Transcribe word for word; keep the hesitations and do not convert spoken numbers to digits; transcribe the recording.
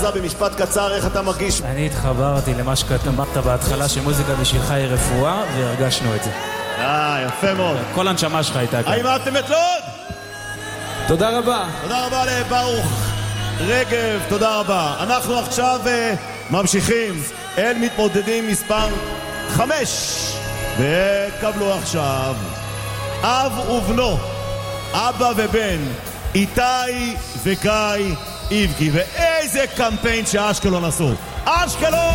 חזה במשפט קצר, איך אתה מרגיש? אני התחברתי למה שאמרת בהתחלה, שמוזיקה בשבילך היא רפואה, והרגשנו את זה. אה, יפה מאוד. כל הנשמה שלך הייתה כאן. האם אהבתם את לוד? תודה רבה. תודה רבה לברוך רגב, תודה רבה. אנחנו עכשיו uh, ממשיכים אל מתמודדים מספר חמש. וקבלו עכשיו אב ובנו, אבא ובן, איתי וגיא איבקי. ואיזה קמפיין שאשקלון עשו. אשקלון!